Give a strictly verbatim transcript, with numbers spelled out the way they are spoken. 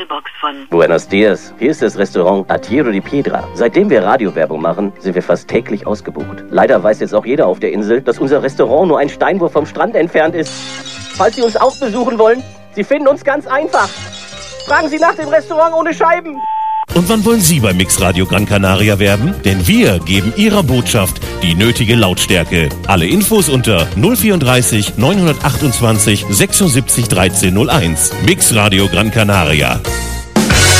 Mailbox von... Buenos dias. Hier ist das Restaurant A Tiro di Piedra. Seitdem wir Radiowerbung machen, sind wir fast täglich ausgebucht. Leider weiß jetzt auch jeder auf der Insel, dass unser Restaurant nur ein Steinwurf vom Strand entfernt ist. Falls Sie uns auch besuchen wollen, Sie finden uns ganz einfach. Fragen Sie nach dem Restaurant ohne Scheiben. Und wann wollen Sie bei Mix Radio Gran Canaria werben? Denn wir geben Ihrer Botschaft die nötige Lautstärke. Alle Infos unter null vierunddreißig neunhundertachtundzwanzig sechsundsiebzig dreizehn null eins. Mix Radio Gran Canaria.